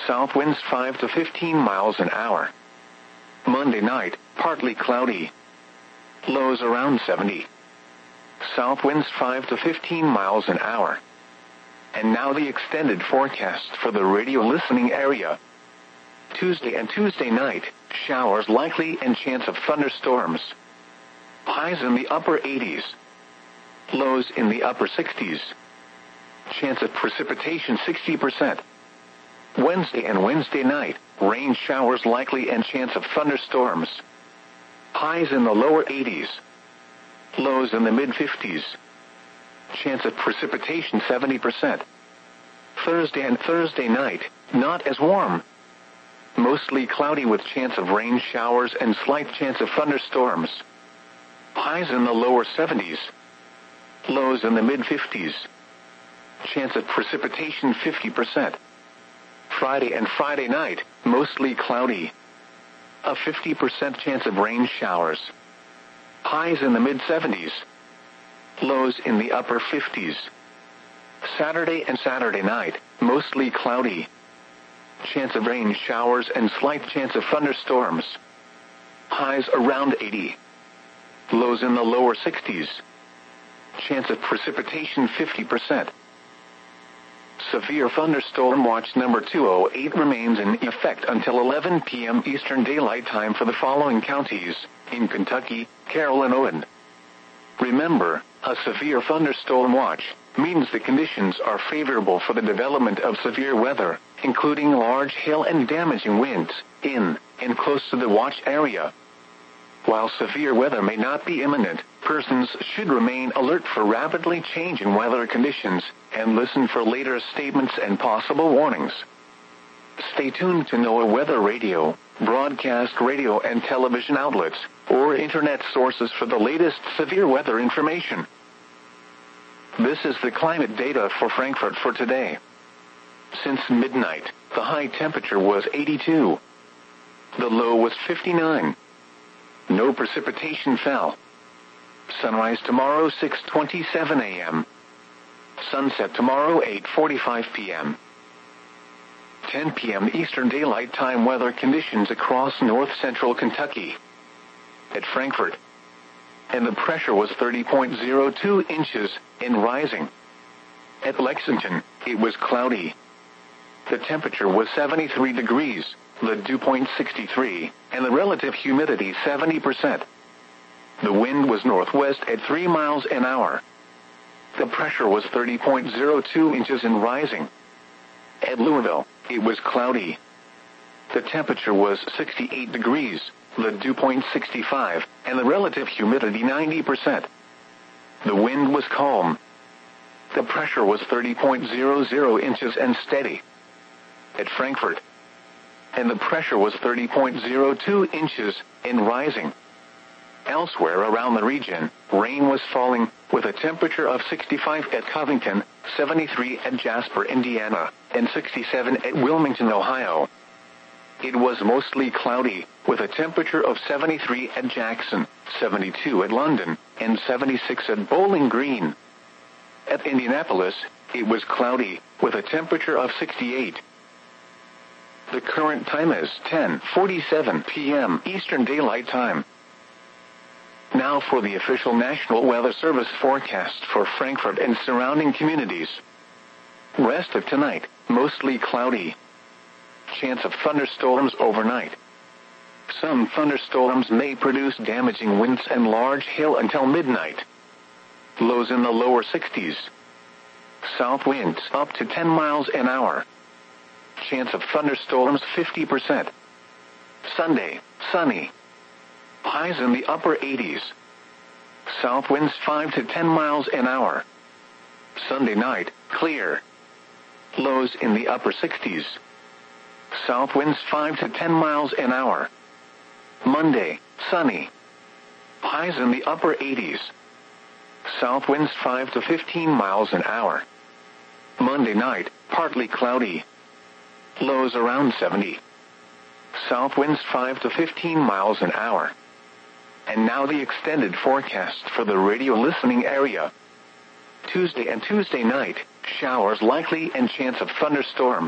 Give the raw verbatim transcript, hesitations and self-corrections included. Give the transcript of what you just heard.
South winds five to fifteen miles an hour. Monday night, partly cloudy. Lows around seventy. South winds five to fifteen miles an hour. And now the extended forecast for the radio listening area. Tuesday and Tuesday night, showers likely and chance of thunderstorms. Highs in the upper eighties. Lows in the upper sixties. Chance of precipitation sixty percent. Wednesday and Wednesday night, rain showers likely and chance of thunderstorms. Highs in the lower eighties. Lows in the mid fifties. Chance of precipitation seventy percent. Thursday and Thursday night, not as warm. Mostly cloudy with chance of rain showers and slight chance of thunderstorms. Highs in the lower seventies. Lows in the mid fifties. Chance of precipitation fifty percent. Friday and Friday night, mostly cloudy. A fifty percent chance of rain showers. Highs in the mid seventies. Lows in the upper fifties. Saturday and Saturday night, mostly cloudy. Chance of rain showers and slight chance of thunderstorms. Highs around eighty. Lows in the lower sixties. Chance of precipitation fifty percent. Severe thunderstorm watch number two oh eight remains in effect until eleven p.m. Eastern Daylight Time for the following counties in Kentucky, Carolina, and remember, a severe thunderstorm watch means the conditions are favorable for the development of severe weather, including large hail and damaging winds, in and close to the watch area. While severe weather may not be imminent, persons should remain alert for rapidly changing weather conditions and listen for later statements and possible warnings. Stay tuned to NOAA Weather Radio, broadcast radio and television outlets, or internet sources for the latest severe weather information. This is the climate data for Frankfurt for today. Since midnight, the high temperature was eighty-two. The low was fifty-nine. No precipitation fell. Sunrise tomorrow six twenty-seven a.m. Sunset tomorrow eight forty-five p.m. ten p.m. Eastern Daylight Time weather conditions across north-central Kentucky. At Frankfurt. And the pressure was thirty point zero two inches and rising. At Lexington, it was cloudy. The temperature was seventy-three degrees, the dew point sixty-three, and the relative humidity seventy percent. The wind was northwest at three miles an hour. The pressure was thirty point zero two inches and rising. At Louisville, it was cloudy. The temperature was sixty-eight degrees, the dew point sixty-five, and the relative humidity ninety percent. The wind was calm. The pressure was thirty point zero zero inches and steady. At Frankfurt. And the pressure was thirty point zero two inches and rising. Elsewhere around the region, rain was falling, with a temperature of sixty-five at Covington, seventy-three at Jasper, Indiana, and sixty-seven at Wilmington, Ohio. It was mostly cloudy, with a temperature of seventy-three at Jackson, seventy-two at London, and seventy-six at Bowling Green. At Indianapolis, it was cloudy, with a temperature of sixty-eight. The current time is ten forty-seven p.m. Eastern Daylight Time. Now for the official National Weather Service forecast for Frankfurt and surrounding communities. Rest of tonight, mostly cloudy. Chance of thunderstorms overnight. Some thunderstorms may produce damaging winds and large hail until midnight. Lows in the lower sixties. South winds up to ten miles an hour. Chance of thunderstorms fifty percent. Sunday, sunny. Highs in the upper eighties. South winds five to ten miles an hour. Sunday night, clear. Lows in the upper sixties. South winds five to ten miles an hour. Monday, sunny. Highs in the upper eighties. South winds five to fifteen miles an hour. Monday night, partly cloudy. Lows around seventy. South winds five to fifteen miles an hour. And now the extended forecast for the radio listening area. Tuesday and Tuesday night, showers likely and chance of thunderstorms.